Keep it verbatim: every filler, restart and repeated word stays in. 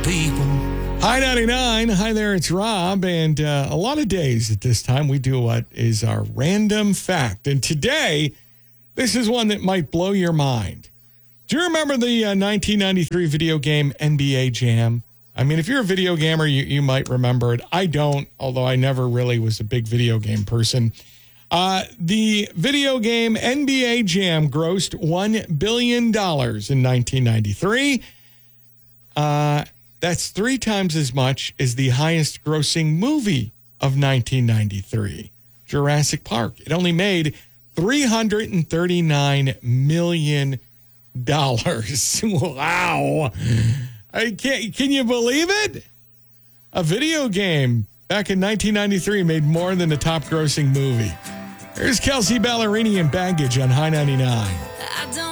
people. Hi, ninety-nine. Hi there, it's Rob. And uh, a lot of days at this time, we do what is our random fact. And today, this is one that might blow your mind. Do you remember the uh, nineteen ninety-three video game N B A Jam? I mean, if you're a video gamer, you, you might remember it. I don't, although I never really was a big video game person. Uh, the video game N B A Jam grossed one billion dollars in nineteen ninety-three. Uh, that's three times as much as the highest grossing movie of nineteen ninety-three, Jurassic Park. It only made three hundred thirty-nine million dollars. Wow. I can't, can you believe it? A video game back in nineteen ninety-three made more than the top grossing movie. Here's Kelsey Ballerini and Baggage on High ninety-nine.